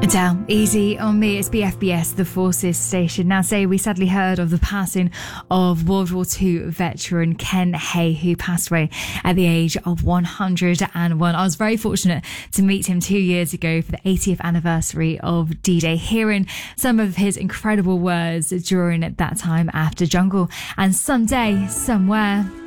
Adele, easy on me. It's BFBS, the Forces station. Now, today we sadly heard of the passing of World War II veteran Ken Hay, who passed away at the age of 101. I was very fortunate to meet him 2 years ago for the 80th anniversary of D-Day, hearing some of his incredible words during that time after Jungle. And someday, somewhere,